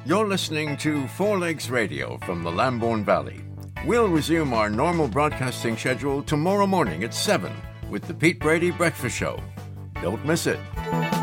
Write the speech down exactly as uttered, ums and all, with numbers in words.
You're listening to Four Legs Radio from the Lambourne Valley. We'll resume our normal broadcasting schedule tomorrow morning at seven with the Pete Brady Breakfast Show. Don't miss it.